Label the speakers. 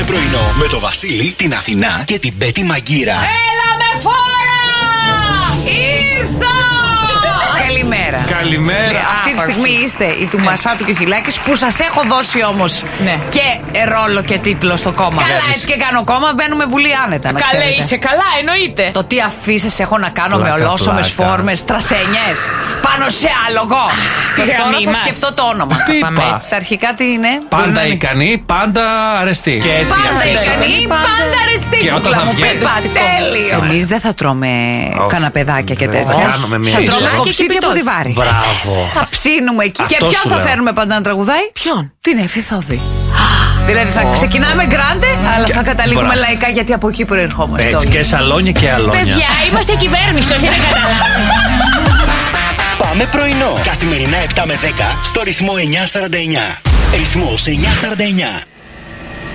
Speaker 1: πρωινό με το Βασίλη, την Αθηνά και την Πέτη Μαγκύρα.
Speaker 2: Έλα με φόρα! Ήρθα! Καλημέρα.
Speaker 3: Καλημέρα.
Speaker 2: Αυτή τη στιγμή είστε η του Μασάτου και ο Χιλάκης που σας έχω δώσει όμως και ρόλο και τίτλο στο κόμμα. Καλά, έτσι και κάνω κόμμα, μπαίνουμε Βουλή άνετα.
Speaker 4: Καλά, είσαι καλά, εννοείται.
Speaker 2: Το τι αφήσεις έχω να κάνω με ολόσωμες φόρμες, τρασένιες, πάνω σε άλογο. Και τώρα θα σκεφτώ το όνομα.
Speaker 3: Πίπα.
Speaker 2: Στα αρχικά τι είναι?
Speaker 3: Πάντα ικανή, πάντα αρεστή. Και έτσι
Speaker 2: Πάντα ικανή, πάντα αρεστή.
Speaker 3: Και όταν θα βγαίνετε.
Speaker 2: Τέλειο. Εμείς δεν θα τρώμε καναπεδάκια και τέτοια. Θα τρώμε κοψίδια από τη Βάρη.
Speaker 3: Μπράβο.
Speaker 2: Θα ψήνουμε εκεί. Και ποιον θα φέρουμε πάντα να τραγουδάει?
Speaker 4: Ποιον?
Speaker 2: Την Εφηθόδη. Δηλαδή θα ξεκινάμε γκράντε, αλλά θα καταλήγουμε λαϊκά γιατί από εκεί προερχόμαστε.
Speaker 3: Έτσι και σαλόνια και αλόνια.
Speaker 4: Παιδιά, είμαστε κυβέρνηση, όχι να καταλάβει.
Speaker 1: Πάμε πρωινό. Καθημερινά 7 με 10 στο ρυθμό 949. Ρυθμός 949.